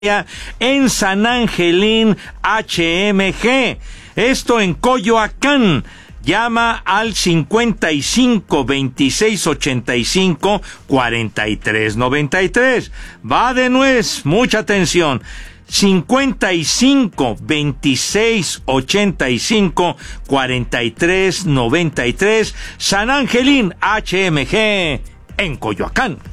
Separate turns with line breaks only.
en San Angelín HMG. Esto en Coyoacán. Llama al 55 26 85 43 93. Va de nuez, mucha atención. 55 26 85 43 93. San Angelín HMG en Coyoacán.